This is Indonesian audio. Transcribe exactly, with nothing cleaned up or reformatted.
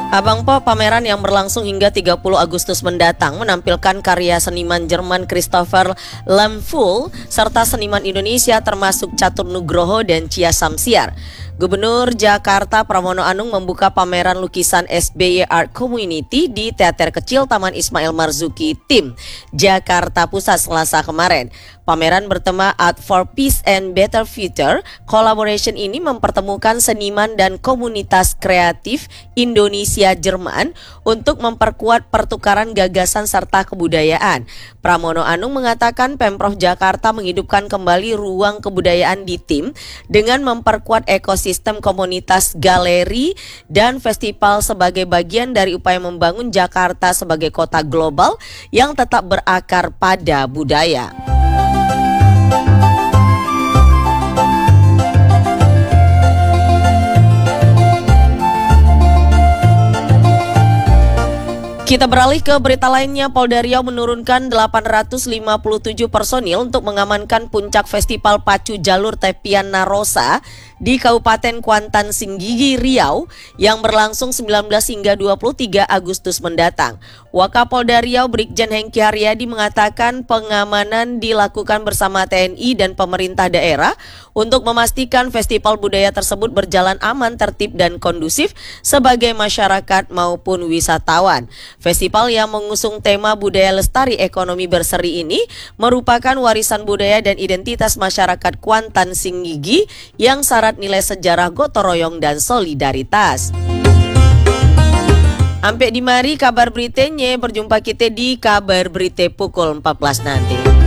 Abang Po, pameran yang berlangsung hingga tiga puluh Agustus mendatang menampilkan karya seniman Jerman Christopher Lemfuhl serta seniman Indonesia termasuk Catur Nugroho dan Cia Samsiar. Gubernur Jakarta Pramono Anung membuka pameran lukisan S B Y Art Community di Teater Kecil Taman Ismail Marzuki Tim, Jakarta Pusat Selasa kemarin. Pameran bertema Art for Peace and Better Future. Collaboration ini mempertemukan seniman dan komunitas kreatif Indonesia-Jerman untuk memperkuat pertukaran gagasan serta kebudayaan. Pramono Anung mengatakan Pemprov Jakarta menghidupkan kembali ruang kebudayaan di Tim dengan memperkuat ekosistem komunitas galeri dan festival sebagai bagian dari upaya membangun Jakarta sebagai kota global yang tetap berakar pada budaya. Kita beralih ke berita lainnya. Polda Riau menurunkan delapan ratus lima puluh tujuh personil untuk mengamankan puncak Festival Pacu Jalur Tepian Narosa di Kabupaten Kuantan Singgigi, Riau yang berlangsung sembilan belas hingga dua puluh tiga Agustus mendatang. Wakapolda Riau Brigjen Hengki Haryadi mengatakan pengamanan dilakukan bersama T N I dan pemerintah daerah untuk memastikan festival budaya tersebut berjalan aman, tertib dan kondusif sebagai masyarakat maupun wisatawan. Festival yang mengusung tema budaya lestari ekonomi berseri ini merupakan warisan budaya dan identitas masyarakat Kuantan Singgigi yang syarat nilai sejarah gotong royong dan solidaritas. Ampe di mari kabar beritanya, berjumpa kita di kabar berita pukul empat belas nanti.